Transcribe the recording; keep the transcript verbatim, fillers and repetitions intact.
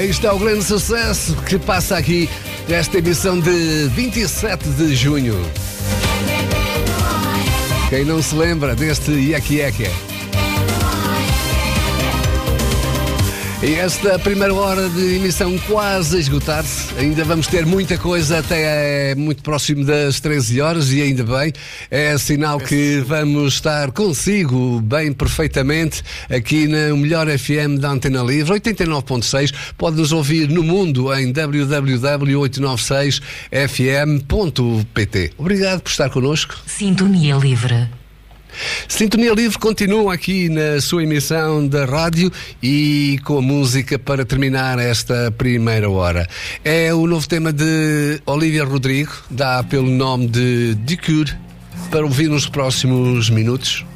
Este é o grande sucesso que passa aqui nesta emissão de vinte e sete de junho. Quem não se lembra deste Yek Yek? E esta primeira hora de emissão quase a esgotar-se. Ainda vamos ter muita coisa até muito próximo das treze horas e ainda bem. É sinal que vamos estar consigo bem perfeitamente aqui na melhor F M da Antena Livre, oitenta e nove ponto seis. Pode nos ouvir no mundo em w w w ponto oitocentos e noventa e seis f m ponto p t. Obrigado por estar connosco. Sintonia Livre. Sintonia Livre continua aqui na sua emissão da rádio e com a música para terminar esta primeira hora. É o novo tema de Olivia Rodrigo, dá pelo nome de The Cure, para ouvir nos próximos minutos.